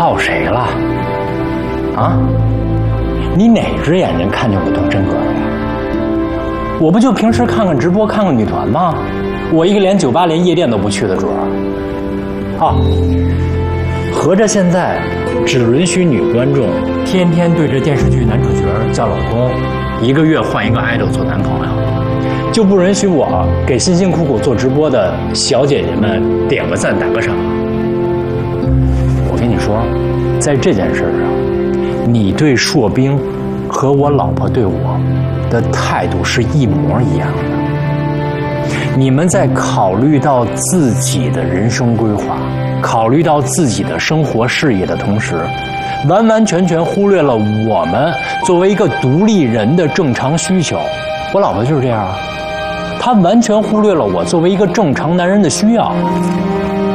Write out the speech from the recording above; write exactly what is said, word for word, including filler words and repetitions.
靠谁了？啊？你哪只眼睛看见我当真格了呀？我不就平时看看直播，看看女团吗？我一个连酒吧、连夜店都不去的主儿。啊，合着现在只允许女观众天天对着电视剧男主角叫老公，一个月换一个 idol 做男朋友，就不允许我给辛辛苦苦做直播的小姐姐们点个赞、打个赏。我跟你说，在这件事上，你对硕兵和我老婆对我的态度是一模一样的。你们在考虑到自己的人生规划，考虑到自己的生活事业的同时，完完全全忽略了我们作为一个独立人的正常需求。我老婆就是这样啊，她完全忽略了我作为一个正常男人的需要。